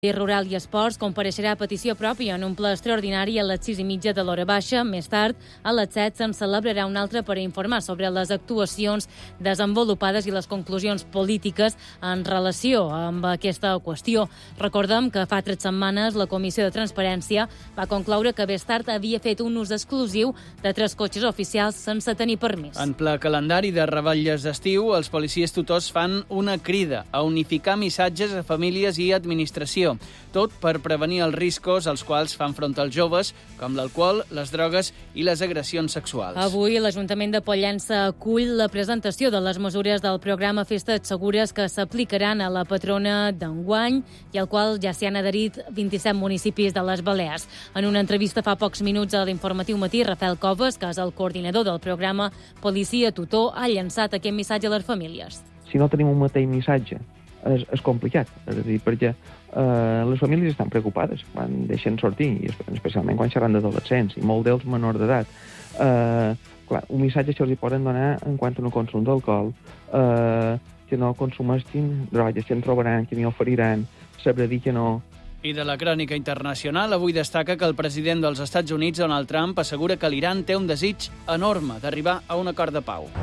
Rural i Esports compareixerà a petició pròpia en un ple extraordinari a les 6:30 de l'hora baixa. Més tard, a les 7, se'n celebrarà un altre per a informar sobre les actuacions desenvolupades i les conclusions polítiques en relació amb aquesta qüestió. Recordem que fa 3 setmanes la Comissió de Transparència va concloure que Bestart havia fet un ús exclusiu de 3 cotxes oficials sense tenir permís. En ple calendari de revetlles d'estiu, els policies tutors fan una crida a unificar missatges a famílies i administració. Tot per prevenir els riscos als quals fan front els joves, com l'alcohol, les drogues i les agressions sexuals. Avui l'Ajuntament de Pollença acull la presentació de les mesures del programa Festes Segures que s'aplicaran a la patrona d'enguany i al qual ja s'hi han adherit 27 municipis de les Balears. En una entrevista fa pocs minuts a l'Informatiu Matí, Rafael Coves, que és el coordinador del programa Policia Tutor, ha llançat aquest missatge a les famílies. Si no tenim un mateix missatge, és complicat, és a dir, perquè les famílies estan preocupades quan deixen sortir, especialment quan xerran d'adolescents, i molt d'ells menors d'edat. Clar, un missatge que els hi poden donar en quant a no consum d'alcohol, que no consumeixin drogues, que en trobaran, que n'hi oferiran, saber dir que no. I de la crònica internacional, avui destaca que el president dels Estats Units, Donald Trump, assegura que l'Iran té un desig enorme d'arribar a un acord de pau.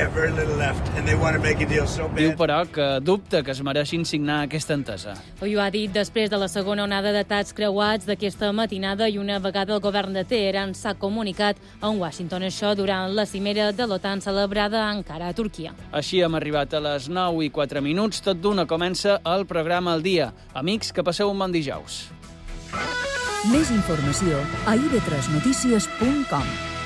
Diu, però, que dubta que es mereixin signar aquesta entesa. Ho ha dit després de la segona onada d'atacs creuats d'aquesta matinada i una vegada el govern de Teheran s'ha comunicat a Washington. Això durant la cimera de l'OTAN celebrada a Ankara, a Turquia. Així hem arribat a les 9:04. Tot d'una comença el programa al dia. Amics, que passeu un bon dijous. Més informació a ib3notícies.com.